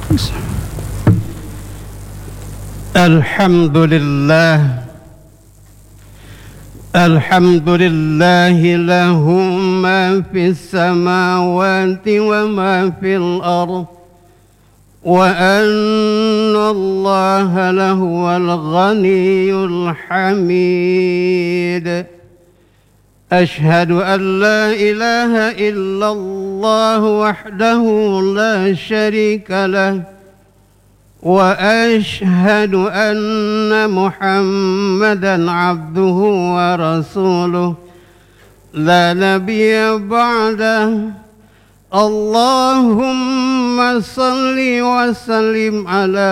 الحمد لله له ما في السماوات وما في الأرض وأن الله لهو الغني الحميد أشهد أن لا إله إلا الله وحده لا شريك له وأشهد أن محمدًا عبده ورسوله لا نبي بعده اللهم صل وسلم على